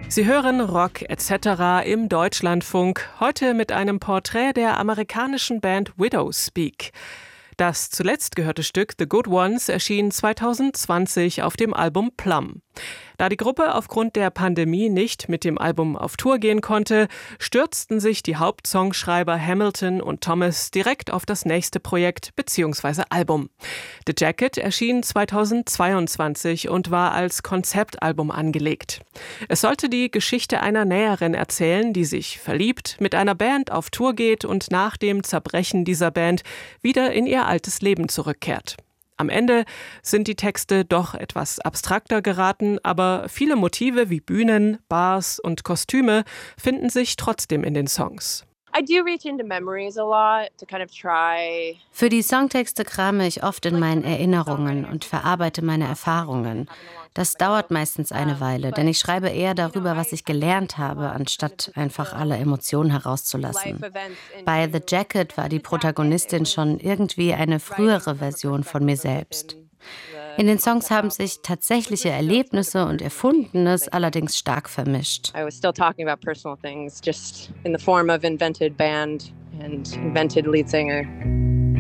Sie hören Rock etc. im Deutschlandfunk, heute mit einem Porträt der amerikanischen Band Widowspeak. Das zuletzt gehörte Stück The Good Ones erschien 2020 auf dem Album Plum. Da die Gruppe aufgrund der Pandemie nicht mit dem Album auf Tour gehen konnte, stürzten sich die Hauptsongschreiber Hamilton und Thomas direkt auf das nächste Projekt bzw. Album. The Jacket erschien 2022 und war als Konzeptalbum angelegt. Es sollte die Geschichte einer Näherin erzählen, die sich verliebt, mit einer Band auf Tour geht und nach dem Zerbrechen dieser Band wieder in ihr altes Leben zurückkehrt. Am Ende sind die Texte doch etwas abstrakter geraten, aber viele Motive wie Bühnen, Bars und Kostüme finden sich trotzdem in den Songs. Für die Songtexte krame ich oft in meinen Erinnerungen und verarbeite meine Erfahrungen. Das dauert meistens eine Weile, denn ich schreibe eher darüber, was ich gelernt habe, anstatt einfach alle Emotionen herauszulassen. Bei The Jacket war die Protagonistin schon irgendwie eine frühere Version von mir selbst. In den Songs haben sich tatsächliche Erlebnisse und Erfundenes allerdings stark vermischt. I was still talking about personal things, just in the form of invented band and invented lead singer.